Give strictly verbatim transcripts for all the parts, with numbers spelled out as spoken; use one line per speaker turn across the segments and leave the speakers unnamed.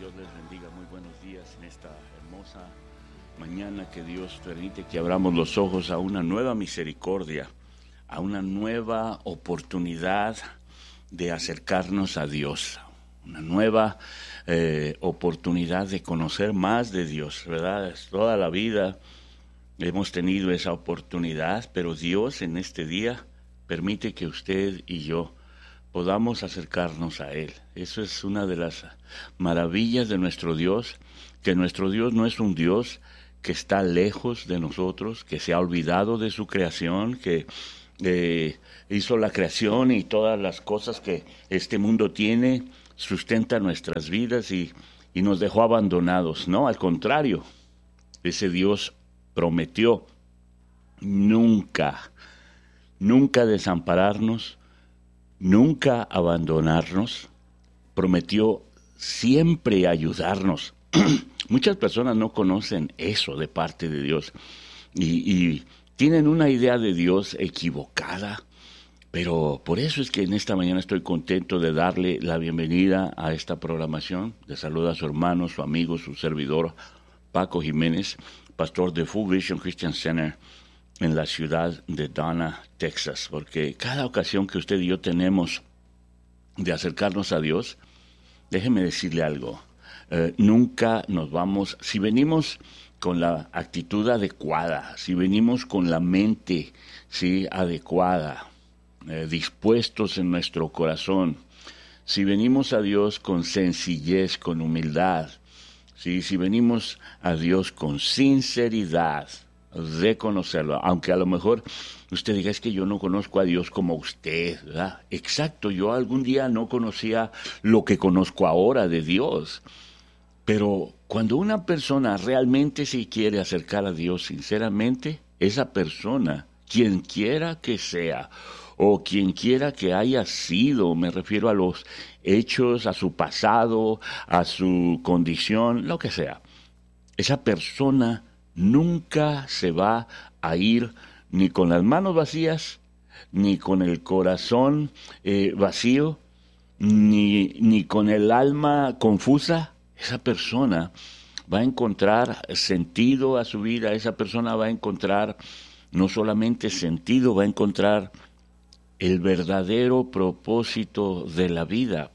Dios les bendiga, muy buenos días en esta hermosa mañana que Dios permite que abramos los ojos a una nueva misericordia, a una nueva oportunidad de acercarnos a Dios, una nueva eh, oportunidad de conocer más de Dios, ¿verdad? Toda la vida hemos tenido esa oportunidad, pero Dios en este día permite que usted y yo podamos acercarnos a Él. Eso es una de las maravillas de nuestro Dios, que nuestro Dios no es un Dios que está lejos de nosotros, que se ha olvidado de su creación, que eh, hizo la creación y todas las cosas que este mundo tiene, sustenta nuestras vidas y, y nos dejó abandonados. No, al contrario, ese Dios prometió nunca, nunca desampararnos, nunca abandonarnos, prometió siempre ayudarnos. Muchas personas no conocen eso de parte de Dios y, y tienen una idea de Dios equivocada, pero por eso es que en esta mañana estoy contento de darle la bienvenida a esta programación. Le saluda a su hermano, su amigo, su servidor, Paco Jiménez, pastor de Full Vision Christian Center en la ciudad de Donna, Texas, porque cada ocasión que usted y yo tenemos de acercarnos a Dios, déjeme decirle algo, eh, nunca nos vamos, si venimos con la actitud adecuada, si venimos con la mente, sí, adecuada, eh, dispuestos en nuestro corazón, si venimos a Dios con sencillez, con humildad, sí, si venimos a Dios con sinceridad, reconocerlo, aunque a lo mejor usted diga, es que yo no conozco a Dios como usted, ¿verdad? Exacto, yo algún día no conocía lo que conozco ahora de Dios, pero cuando una persona realmente se quiere acercar a Dios sinceramente, esa persona, quien quiera que sea, o quien quiera que haya sido, me refiero a los hechos, a su pasado, a su condición, lo que sea, esa persona nunca se va a ir ni con las manos vacías, ni con el corazón eh, vacío, ni, ni con el alma confusa. Esa persona va a encontrar sentido a su vida, esa persona va a encontrar no solamente sentido, va a encontrar el verdadero propósito de la vida.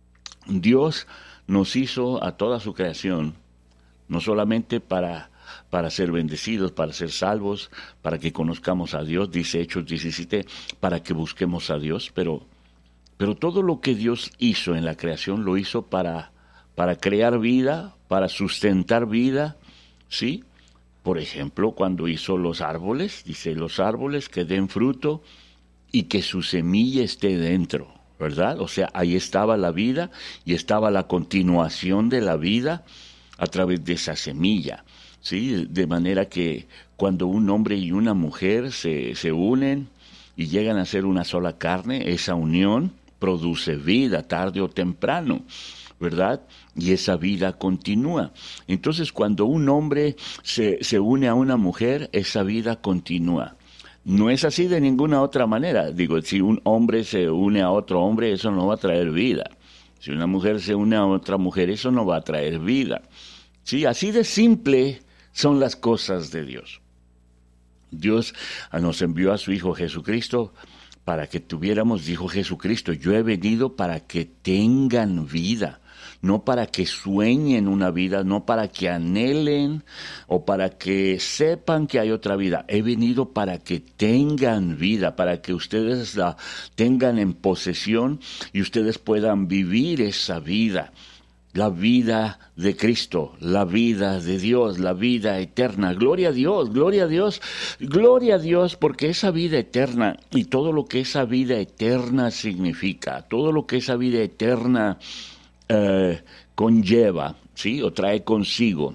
Dios nos hizo a toda su creación, no solamente para para ser bendecidos, para ser salvos, para que conozcamos a Dios, dice Hechos diecisiete, para que busquemos a Dios, pero, pero todo lo que Dios hizo en la creación lo hizo para, para crear vida, para sustentar vida, ¿sí? Por ejemplo, cuando hizo los árboles, dice los árboles que den fruto y que su semilla esté dentro, ¿verdad? O sea, ahí estaba la vida y estaba la continuación de la vida a través de esa semilla. Sí, de manera que cuando un hombre y una mujer se, se unen y llegan a ser una sola carne, esa unión produce vida tarde o temprano, ¿verdad? Y esa vida continúa. Entonces, cuando un hombre se, se une a una mujer, esa vida continúa. No es así de ninguna otra manera. Digo, si un hombre se une a otro hombre, eso no va a traer vida. Si una mujer se une a otra mujer, eso no va a traer vida. Sí, así de simple son las cosas de Dios. Dios nos envió a su Hijo Jesucristo para que tuviéramos, dijo Jesucristo, yo he venido para que tengan vida, no para que sueñen una vida, no para que anhelen o para que sepan que hay otra vida. He venido para que tengan vida, para que ustedes la tengan en posesión y ustedes puedan vivir esa vida. La vida de Cristo, la vida de Dios, la vida eterna. Gloria a Dios, gloria a Dios, gloria a Dios, porque esa vida eterna y todo lo que esa vida eterna significa, todo lo que esa vida eterna eh, conlleva, ¿sí? O trae consigo.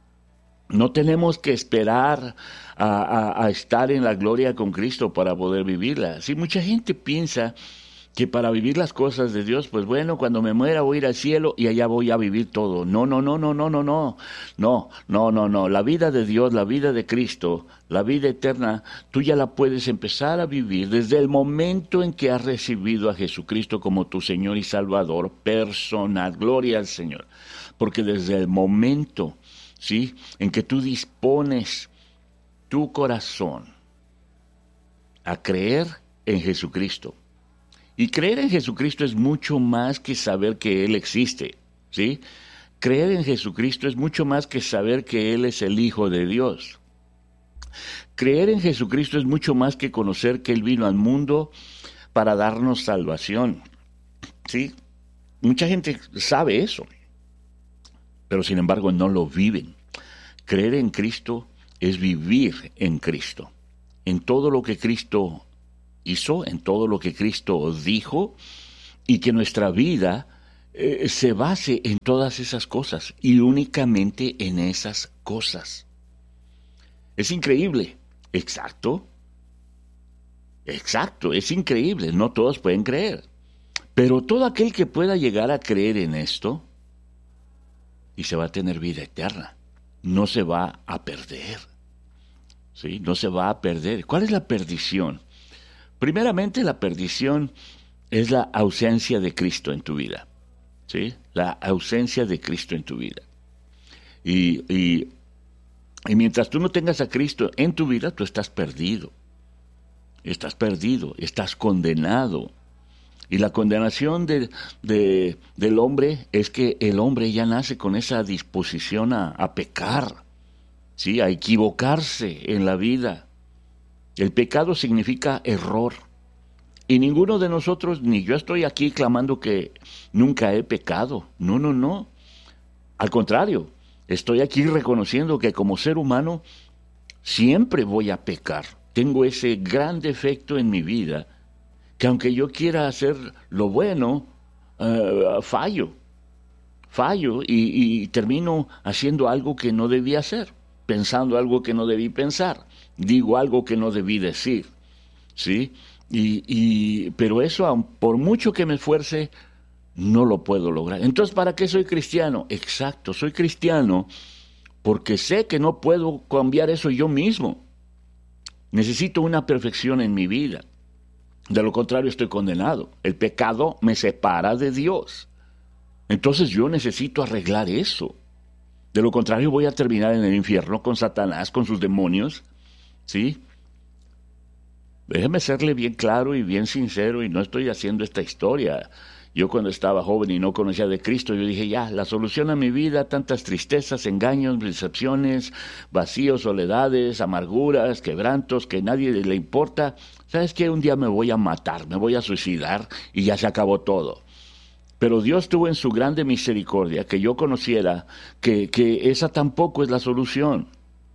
No tenemos que esperar a, a, a estar en la gloria con Cristo para poder vivirla. Sí, mucha gente piensa que para vivir las cosas de Dios, pues bueno, cuando me muera voy a ir al cielo y allá voy a vivir todo. No, no, no, no, no, no, no, no, no, no, no. La vida de Dios, la vida de Cristo, la vida eterna, tú ya la puedes empezar a vivir desde el momento en que has recibido a Jesucristo como tu Señor y Salvador personal. Gloria al Señor. Porque desde el momento, ¿sí?, en que tú dispones tu corazón a creer en Jesucristo. Y creer en Jesucristo es mucho más que saber que Él existe, ¿sí? Creer en Jesucristo es mucho más que saber que Él es el Hijo de Dios. Creer en Jesucristo es mucho más que conocer que Él vino al mundo para darnos salvación, ¿sí? Mucha gente sabe eso, pero sin embargo no lo viven. Creer en Cristo es vivir en Cristo, en todo lo que Cristo hizo, en todo lo que Cristo dijo, y que nuestra vida eh, se base en todas esas cosas y únicamente en esas cosas. Es increíble, exacto, exacto, es increíble, no todos pueden creer, pero todo aquel que pueda llegar a creer en esto, y se va a tener vida eterna, no se va a perder, ¿sí? No se va a perder. ¿Cuál es la perdición? Primeramente, la perdición es la ausencia de Cristo en tu vida, ¿sí? La ausencia de Cristo en tu vida. Y, y, y mientras tú no tengas a Cristo en tu vida, tú estás perdido. Estás perdido, estás condenado. Y la condenación de, de, del hombre es que el hombre ya nace con esa disposición a, a pecar, ¿sí?, a equivocarse en la vida. El pecado significa error. Y ninguno de nosotros, ni yo estoy aquí clamando que nunca he pecado. No, no, no. Al contrario, estoy aquí reconociendo que como ser humano siempre voy a pecar. Tengo ese gran defecto en mi vida, que aunque yo quiera hacer lo bueno, uh, fallo. Fallo y, y termino haciendo algo que no debía hacer, pensando algo que no debí pensar, digo algo que no debí decir, ¿sí? Y, y, pero eso, aun por mucho que me esfuerce, no lo puedo lograr. Entonces, ¿para qué soy cristiano? Exacto, soy cristiano porque sé que no puedo cambiar eso yo mismo. Necesito una perfección en mi vida. De lo contrario, estoy condenado. El pecado me separa de Dios. Entonces yo necesito arreglar eso. De lo contrario, voy a terminar en el infierno con Satanás, con sus demonios, ¿sí? Déjeme serle bien claro y bien sincero, y no estoy haciendo esta historia. Yo cuando estaba joven y no conocía de Cristo, yo dije, ya, la solución a mi vida, tantas tristezas, engaños, decepciones, vacíos, soledades, amarguras, quebrantos, que a nadie le importa. ¿Sabes qué? Un día me voy a matar, me voy a suicidar y ya se acabó todo. Pero Dios tuvo en su grande misericordia que yo conociera que, que esa tampoco es la solución.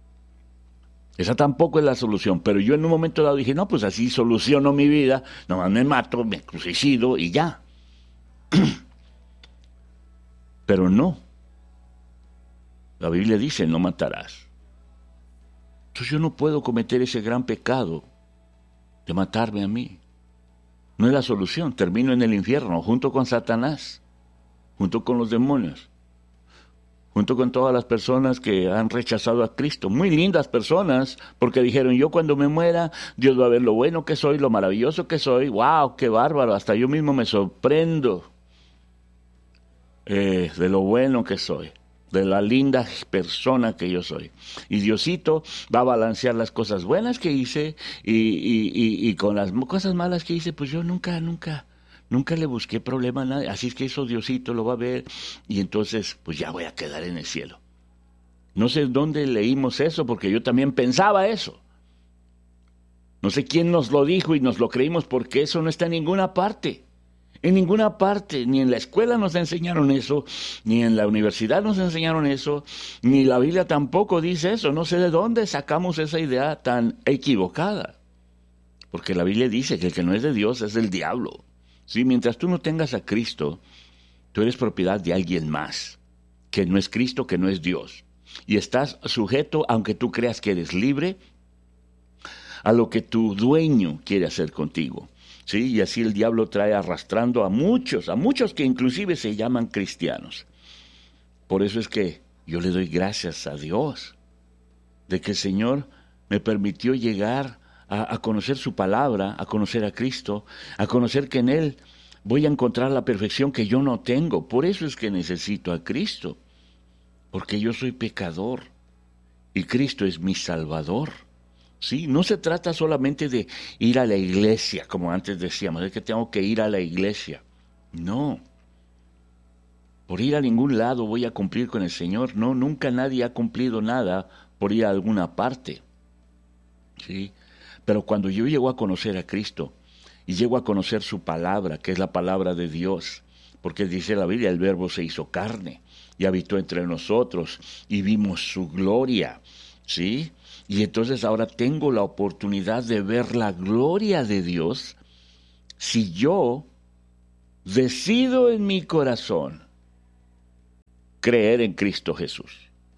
Esa tampoco es la solución, pero yo en un momento dado dije, no, pues así soluciono mi vida, nomás me mato, me suicido y ya. Pero no. La Biblia dice, no matarás. Entonces yo no puedo cometer ese gran pecado de matarme a mí. No es la solución, termino en el infierno, junto con Satanás, junto con los demonios, junto con todas las personas que han rechazado a Cristo. Muy lindas personas, porque dijeron, yo cuando me muera, Dios va a ver lo bueno que soy, lo maravilloso que soy. ¡Wow! ¡Qué bárbaro! Hasta yo mismo me sorprendo eh, de lo bueno que soy, de la linda persona que yo soy. Y Diosito va a balancear las cosas buenas que hice y, y, y, y con las cosas malas que hice, pues yo nunca, nunca... Nunca le busqué problema a nadie, así es que eso Diosito lo va a ver y entonces pues ya voy a quedar en el cielo. No sé dónde leímos eso porque yo también pensaba eso. No sé quién nos lo dijo y nos lo creímos porque eso no está en ninguna parte. En ninguna parte, ni en la escuela nos enseñaron eso, ni en la universidad nos enseñaron eso, ni la Biblia tampoco dice eso. No sé de dónde sacamos esa idea tan equivocada. Porque la Biblia dice que el que no es de Dios es del diablo. Sí, mientras tú no tengas a Cristo, tú eres propiedad de alguien más, que no es Cristo, que no es Dios. Y estás sujeto, aunque tú creas que eres libre, a lo que tu dueño quiere hacer contigo. Sí, y así el diablo trae arrastrando a muchos, a muchos que inclusive se llaman cristianos. Por eso es que yo le doy gracias a Dios de que el Señor me permitió llegar a, a conocer su palabra, a conocer a Cristo, a conocer que en Él voy a encontrar la perfección que yo no tengo. Por eso es que necesito a Cristo, porque yo soy pecador y Cristo es mi Salvador. Sí, no se trata solamente de ir a la iglesia, como antes decíamos, es que tengo que ir a la iglesia. No, por ir a ningún lado voy a cumplir con el Señor. No, nunca nadie ha cumplido nada por ir a alguna parte. Sí, pero cuando yo llego a conocer a Cristo y llego a conocer su palabra, que es la palabra de Dios, porque dice la Biblia, el Verbo se hizo carne y habitó entre nosotros y vimos su gloria, ¿sí? Y entonces ahora tengo la oportunidad de ver la gloria de Dios si yo decido en mi corazón creer en Cristo Jesús,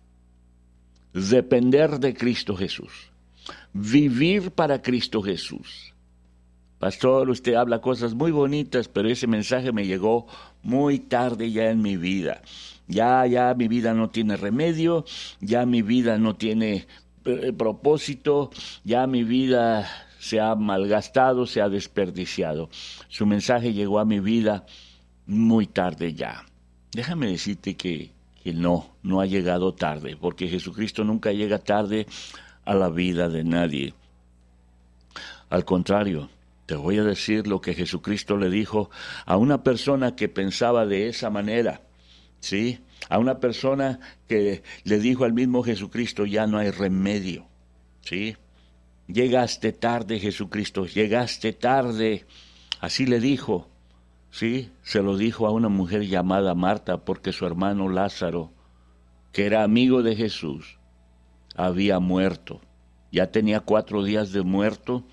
depender de Cristo Jesús, vivir para Cristo Jesús. Pastor, usted habla cosas muy bonitas, pero ese mensaje me llegó muy tarde ya en mi vida. Ya, ya mi vida no tiene remedio, ya mi vida no tiene eh, propósito, ya mi vida se ha malgastado, se ha desperdiciado. Su mensaje llegó a mi vida muy tarde ya. Déjame decirte que, que no, no ha llegado tarde, porque Jesucristo nunca llega tarde a la vida de nadie. Al contrario, te voy a decir lo que Jesucristo le dijo a una persona que pensaba de esa manera, ¿sí? A una persona que le dijo al mismo Jesucristo, ya no hay remedio, ¿sí? Llegaste tarde, Jesucristo, llegaste tarde. Así le dijo, ¿sí? Se lo dijo a una mujer llamada Marta, porque su hermano Lázaro, que era amigo de Jesús, había muerto. Ya tenía cuatro días de muerto.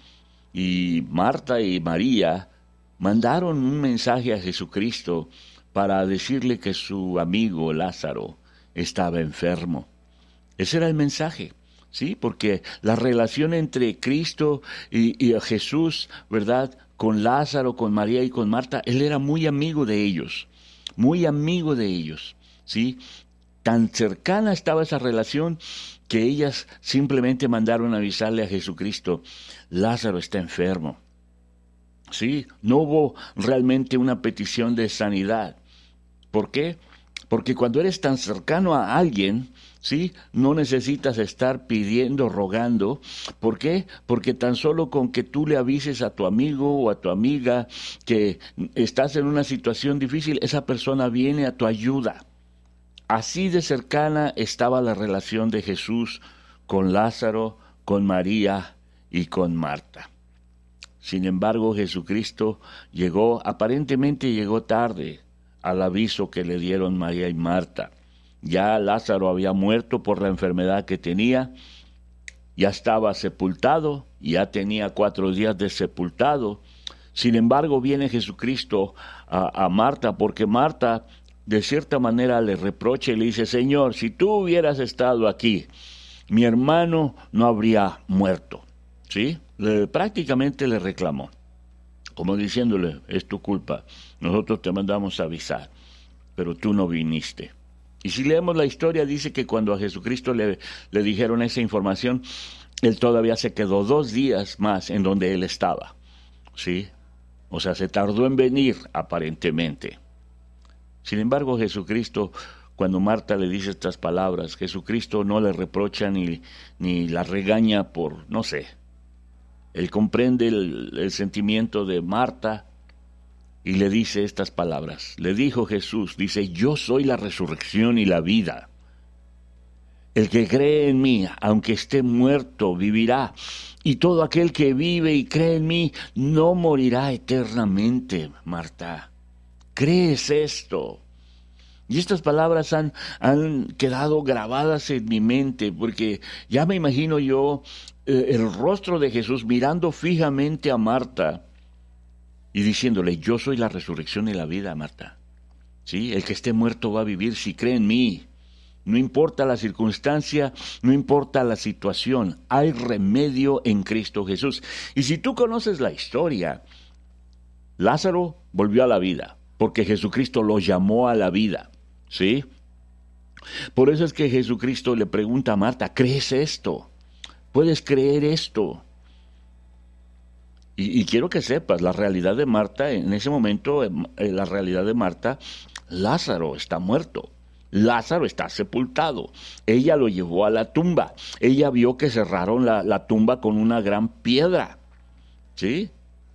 Y Marta y María mandaron un mensaje a Jesucristo para decirle que su amigo Lázaro estaba enfermo. Ese era el mensaje, ¿sí? Porque la relación entre Cristo y, y Jesús, ¿verdad? Con Lázaro, con María y con Marta, él era muy amigo de ellos, muy amigo de ellos, ¿sí? Tan cercana estaba esa relación que ellas simplemente mandaron a avisarle a Jesucristo, Lázaro está enfermo. Sí, no hubo realmente una petición de sanidad. ¿Por qué? Porque cuando eres tan cercano a alguien, ¿sí? No necesitas estar pidiendo, rogando. ¿Por qué? Porque tan solo con que tú le avises a tu amigo o a tu amiga que estás en una situación difícil, esa persona viene a tu ayuda. Así de cercana estaba la relación de Jesús con Lázaro, con María y con Marta. Sin embargo, Jesucristo llegó, aparentemente llegó tarde al aviso que le dieron María y Marta. Ya Lázaro había muerto por la enfermedad que tenía, ya estaba sepultado, ya tenía cuatro días de sepultado. Sin embargo, viene Jesucristo a, a Marta, porque Marta de cierta manera le reprocha y le dice, Señor, si tú hubieras estado aquí, mi hermano no habría muerto. ¿Sí? Le, prácticamente le reclamó, como diciéndole, es tu culpa, nosotros te mandamos a avisar, pero tú no viniste. Y si leemos la historia, dice que cuando a Jesucristo le, le dijeron esa información, él todavía se quedó dos días más en donde él estaba. ¿Sí? O sea, se tardó en venir, aparentemente. Sin embargo, Jesucristo, cuando Marta le dice estas palabras, Jesucristo no le reprocha ni, ni la regaña por, no sé. Él comprende el, el sentimiento de Marta y le dice estas palabras. Le dijo Jesús, dice, yo soy la resurrección y la vida. El que cree en mí, aunque esté muerto, vivirá. Y todo aquel que vive y cree en mí, no morirá eternamente, Marta. ¿Crees esto? Y estas palabras han, han quedado grabadas en mi mente, porque ya me imagino yo eh, el rostro de Jesús mirando fijamente a Marta y diciéndole, yo soy la resurrección y la vida, Marta. ¿Sí? El que esté muerto va a vivir si cree en mí. No importa la circunstancia, no importa la situación, hay remedio en Cristo Jesús. Y si tú conoces la historia, Lázaro volvió a la vida, porque Jesucristo lo llamó a la vida, ¿sí? Por eso es que Jesucristo le pregunta a Marta, ¿crees esto? ¿Puedes creer esto? Y, y quiero que sepas, la realidad de Marta, en ese momento, eh, la realidad de Marta, Lázaro está muerto. Lázaro está sepultado. Ella lo llevó a la tumba. Ella vio que cerraron la, la tumba con una gran piedra. ¿Sí?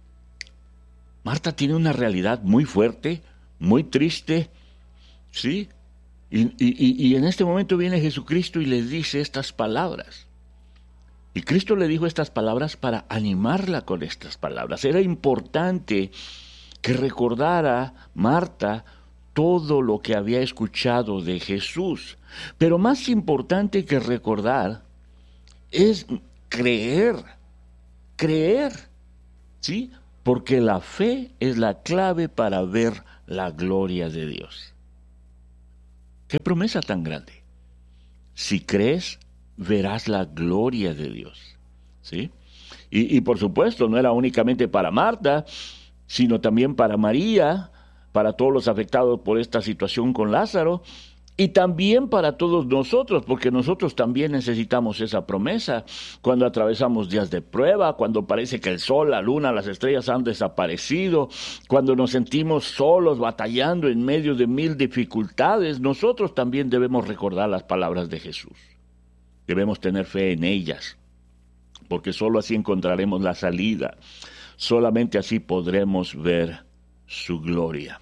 Marta tiene una realidad muy fuerte, muy triste. ¿Sí? Y, y, y en este momento viene Jesucristo y le dice estas palabras. Y Cristo le dijo estas palabras para animarla con estas palabras. Era importante que recordara Marta todo lo que había escuchado de Jesús. Pero más importante que recordar es creer, creer, ¿sí? Porque la fe es la clave para ver la gloria de Dios. ¡Qué promesa tan grande! Si crees, verás la gloria de Dios, ¿sí? Y, y por supuesto, no era únicamente para Marta, sino también para María, para todos los afectados por esta situación con Lázaro, y también para todos nosotros, porque nosotros también necesitamos esa promesa cuando atravesamos días de prueba, cuando parece que el sol, la luna, las estrellas han desaparecido, cuando nos sentimos solos, batallando en medio de mil dificultades. Nosotros también debemos recordar las palabras de Jesús. Debemos tener fe en ellas, porque solo así encontraremos la salida. Solamente así podremos ver su gloria.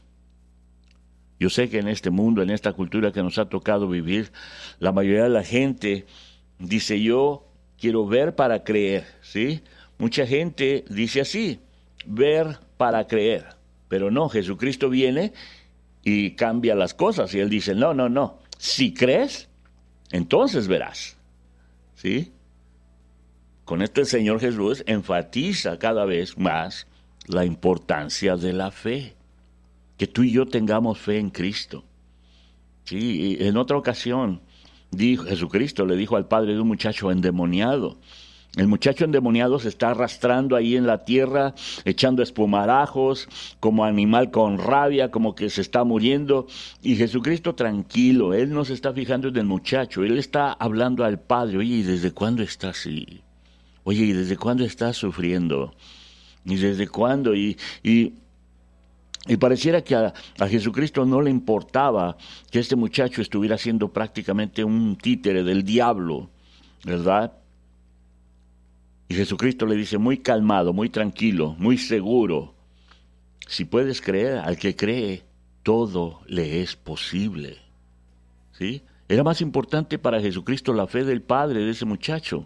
Yo sé que en este mundo, en esta cultura que nos ha tocado vivir, la mayoría de la gente dice, yo quiero ver para creer, ¿sí? Mucha gente dice así, ver para creer. Pero no, Jesucristo viene y cambia las cosas. Y Él dice, no, no, no. Si crees, entonces verás. ¿Sí? Con esto el Señor Jesús enfatiza cada vez más la importancia de la fe. Que tú y yo tengamos fe en Cristo. Sí, en otra ocasión, dijo, Jesucristo le dijo al padre de un muchacho endemoniado. El muchacho endemoniado se está arrastrando ahí en la tierra, echando espumarajos, como animal con rabia, como que se está muriendo. Y Jesucristo tranquilo, Él no se está fijando en el muchacho, Él está hablando al Padre. Oye, ¿y desde cuándo está así? Oye, ¿y desde cuándo está sufriendo? ¿Y desde cuándo? Y, y, y pareciera que a, a Jesucristo no le importaba que este muchacho estuviera siendo prácticamente un títere del diablo, ¿verdad? Y Jesucristo le dice muy calmado, muy tranquilo, muy seguro, si puedes creer, al que cree, todo le es posible. ¿Sí? Era más importante para Jesucristo la fe del padre de ese muchacho.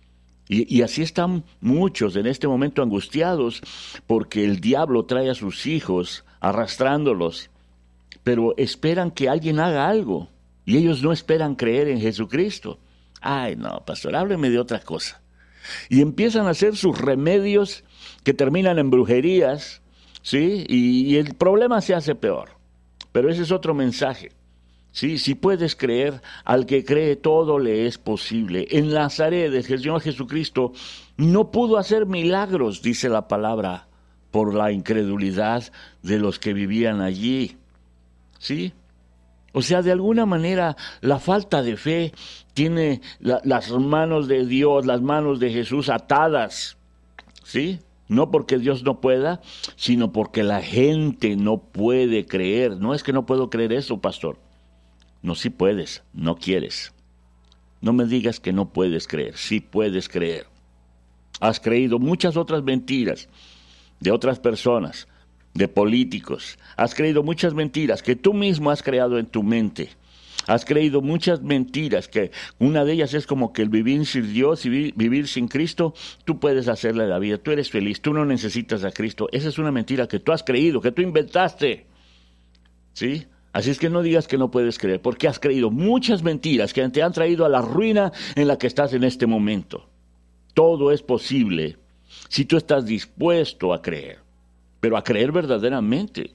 Y, y así están muchos en este momento angustiados porque el diablo trae a sus hijos arrastrándolos, pero esperan que alguien haga algo y ellos no esperan creer en Jesucristo. Ay, no, pastor, hábleme de otra cosa. Y empiezan a hacer sus remedios que terminan en brujerías, ¿sí? Y, y el problema se hace peor. Pero ese es otro mensaje. Sí, si puedes creer, al que cree todo le es posible. En Nazaret, el Señor Jesucristo no pudo hacer milagros, dice la palabra, por la incredulidad de los que vivían allí. ¿Sí? O sea, de alguna manera, la falta de fe tiene la, las manos de Dios, las manos de Jesús atadas, ¿sí? No porque Dios no pueda, sino porque la gente no puede creer. No es que no puedo creer eso, pastor. No, sí puedes, no quieres. No me digas que no puedes creer, sí puedes creer. Has creído muchas otras mentiras de otras personas, de políticos. Has creído muchas mentiras que tú mismo has creado en tu mente. Has creído muchas mentiras, que una de ellas es como que el vivir sin Dios y vi- vivir sin Cristo, tú puedes hacerle la vida, tú eres feliz, tú no necesitas a Cristo. Esa es una mentira que tú has creído, que tú inventaste. ¿Sí? Así es que no digas que no puedes creer, porque has creído muchas mentiras que te han traído a la ruina en la que estás en este momento. Todo es posible si tú estás dispuesto a creer, pero a creer verdaderamente.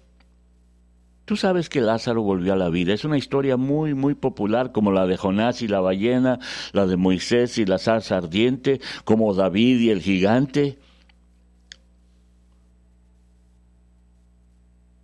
Tú sabes que Lázaro volvió a la vida. Es una historia muy, muy popular, como la de Jonás y la ballena, la de Moisés y la zarza ardiente, como David y el gigante.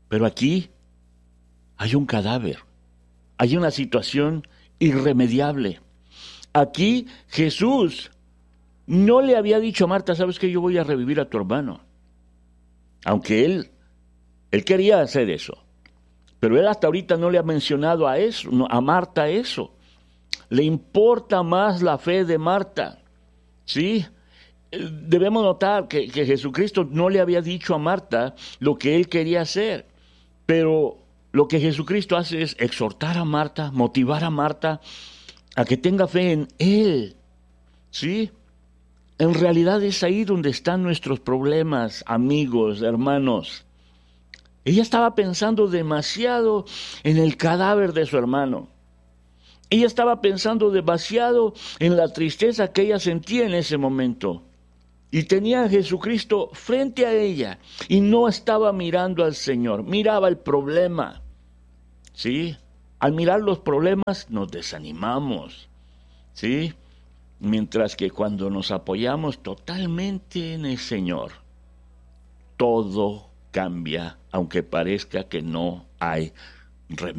Pero aquí hay un cadáver, hay una situación irremediable. Aquí Jesús no le había dicho a Marta, ¿sabes qué? Yo voy a revivir a tu hermano. Aunque él, él quería hacer eso. Pero él hasta ahorita no le ha mencionado a eso, a Marta eso. Le importa más la fe de Marta. ¿Sí? Debemos notar que, que Jesucristo no le había dicho a Marta lo que él quería hacer. Pero lo que Jesucristo hace es exhortar a Marta, motivar a Marta a que tenga fe en él. ¿Sí? En realidad es ahí donde están nuestros problemas, amigos, hermanos. Ella estaba pensando demasiado en el cadáver de su hermano. Ella estaba pensando demasiado en la tristeza que ella sentía en ese momento. Y tenía a Jesucristo frente a ella y no estaba mirando al Señor, miraba el problema. ¿Sí? Al mirar los problemas nos desanimamos. ¿Sí? Mientras que cuando nos apoyamos totalmente en el Señor, todo cambia, aunque parezca que no hay remedio.